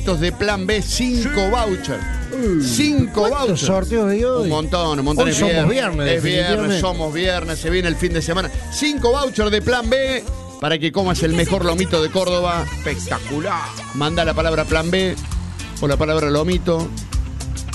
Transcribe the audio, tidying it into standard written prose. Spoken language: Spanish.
de Plan B, 5 vouchers. 5 vouchers. Sorteos de hoy. Un montón. Hoy Es somos viernes, Es viernes, definitivamente. somos viernes, se viene el fin de semana. 5 vouchers de Plan B para que comas el mejor lomito de Córdoba. Espectacular. Manda la palabra Plan B o la palabra lomito